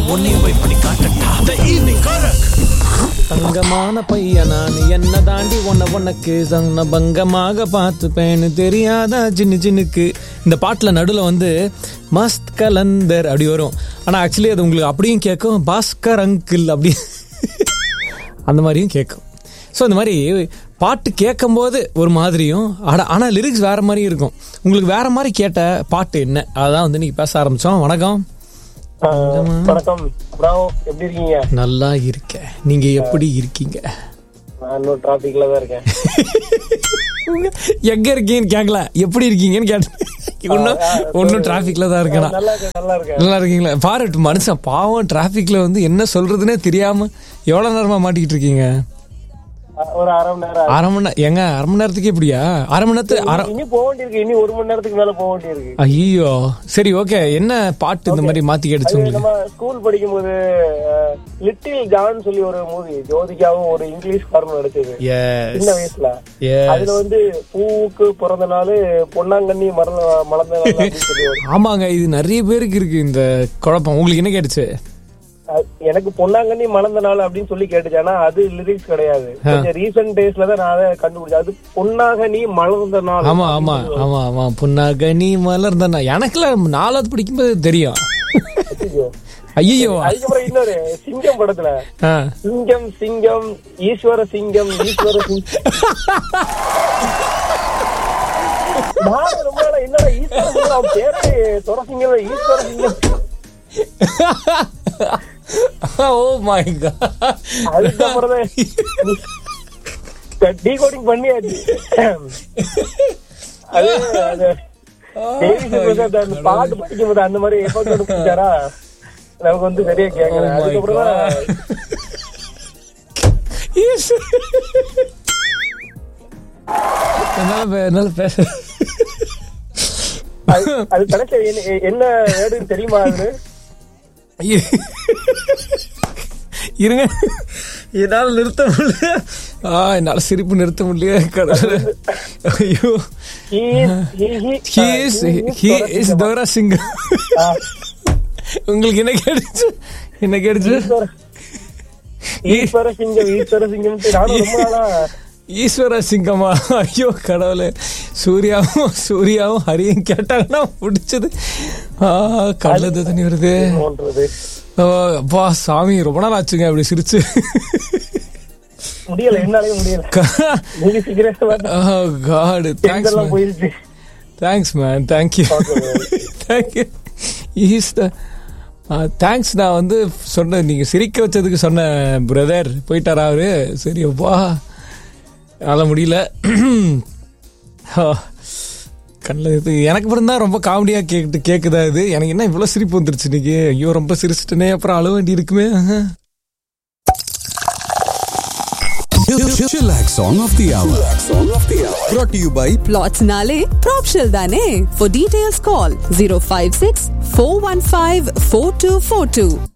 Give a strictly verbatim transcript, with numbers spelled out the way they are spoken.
உன்னையும் போய் பண்ணி காட்டட்டா. The evening Korak. தங்கமான பையன் நான் என்ன தாண்டி உன்ன உனக்கு சன்ன பங்கமாக பார்த்துப்பேன்னு தெரியாதா சின்ன சின்னுக்கு. இந்த பாட்டில் நடுவில் வந்து மஸ்த் கலந்தர் அப்படி வரும். ஆனால் ஆக்சுவலி அது உங்களுக்கு அப்படியும் கேட்கும் பாஸ்கர் அங்கிள் அப்படி அந்த மாதிரியும் கேட்கும். ஸோ இந்த மாதிரி பாட்டு கேட்கும்போது ஒரு மாதிரியும் ஆனால் ஆனால் லிரிக்ஸ் வேறு மாதிரி இருக்கும். உங்களுக்கு வேறு மாதிரி கேட்ட பாட்டு என்ன, அதான் வந்து நீங்கள் பேச ஆரம்பித்தோம். வணக்கம். வணக்கம் ப்ரோ, எப்படி இருக்கீங்க? நல்லா இருக்கேன், நீங்க எப்படி இருக்கீங்க? நான் இன்னும் டிராபிக்ல தான் இருக்கேன். எங்க இருக்கீங்கன்னு கேட்கல, எப்படி இருக்கீங்கன்னு கேட்டேன். இன்னும் ஒன்னும் டிராபிக்ல தான் இருக்கேன். நல்லா இருக்கீங்களா? பாரு மனுஷன் பாவம், டிராபிக்ல வந்து என்ன சொல்றதுன்னே தெரியாம எவ்வளவு நேரமா மாட்டிக்கிட்டு இருக்கீங்க? ஒரு அரை மணி நேரம். அரை மணி நேரம் எங்க? அரை மணி நேரத்துக்கு எப்படியா? அரை மணி நேரத்துக்கு இனி போக வேண்டியிருக்கு. இனி ஒரு மணி நேரத்துக்கு மேல போக வேண்டியிருக்கு. ஐயோ சரி, ஓகே. என்ன பாட்டு இந்த மாதிரி மாத்தி கேட்டுச்சு உங்களுக்கு? நம்ம ஸ்கூல் படிக்கும் போது லிட்டில் ஜான் சொல்லி ஒரு மூவி ஜோதிகாவும் ஒரு இங்கிலீஷ் காரனும் நடிச்சது சின்ன வயசுல. அதுல வந்து பூவுக்கு பிறந்த நாள் பொன்னாங்கண்ணி மறந்த மலர்ந்த நாள் சொல்லி. ஆமாங்க, இது நிறைய பேருக்கு இருக்கு இந்த குழப்பம். உங்களுக்கு என்ன கேட்டுச்சு? எனக்கு பொன்னாங்கண்ணி மலர்ந்த நாள் அப்படின்னு சொல்லி கேட்டுச்சு. ஆனா அது லிரிக்ஸ் கிடையாது. கொஞ்சம் ரீசன்ட் டேஸ்ல தான் நான் அதை கண்டுபிடிச்சேன். அது பொன்னாக நீ மலர்ந்த நாள். ஆமா ஆமா ஆமா ஆமா பொன்னாக நீ மலர்ந்த நாள். எனக்குலாம் நாலாவது படிக்கும்போது தெரியும். ஐயோ, அதுக்கப்புறம் இன்னொரு சிங்கம் படத்துல சிங்கம் சிங்கம் ஈஸ்வர சிங்கம் ஈஸ்வர சிங்கம். ரொம்ப என்னோட ஈஸ்வர பேரு துறசிங்கம் ஈஸ்வர சிங்கம். Oh my god. அதுக்கப்புறம் டீகோடிங் பண்ணியாச்சு. அது பாட்டு படிக்கும் போது அந்த மாதிரி எஃபோர்ட் பிடிச்சாரா நமக்கு வந்து சரியா கேட்கல. அதுக்கப்புறம் என்னால பேச அது கடைசி என்ன வேர்டுன்னு தெரியுமா? அது இருங்க, என்னால நிறுத்த முடியல. ஆ என்னால சிரிப்பு நிறுத்த முடியல. கடவுளே, ஐயோ. உங்களுக்கு என்ன கேடுச்சு? என்ன கேடுச்சு? ஈஸ்வர சிங்கம் ஈஸ்வர சிங்கம் ரொம்ப நாளா ஈஸ்வர சிங்கமா? ஐயோ கடவுளே, சூர்யாவும் சூர்யாவும் ஹரியும் கேட்டாங்கன்னா பிடிச்சது. ஆஹ் கடல தண்ணி வருது. அப்பா சாமி, ரொம்ப நாள் ஆச்சுங்க அப்படி சிரிச்சு. முடியல, என்னாலே முடியல. Thanks man, thank you thank you. Is the thanks. நான் வந்து சொன்ன, நீங்க சிரிக்க வச்சதுக்கு சொன்ன பிரதர் போயிட்டாரா அவரு? சரி அப்பா, என்னால் முடியல. கண்ணில் இது எனக்கு அப்புறம் தான் ரொம்ப காமெடியாக கேட்டு கேட்குதா இது. எனக்கு என்ன இவ்வளோ சிரிப்பு வந்துருச்சு இன்னைக்கு? ஐயோ ரொம்ப சிரிச்சிட்டனே, அப்புறம் அழுவ வேண்டி இருக்குமே. Chillax Song of the Hour. Song of the Hour. Brought to you by Plots Nale Propshell Dane. For details call zero five six four one five four two four two.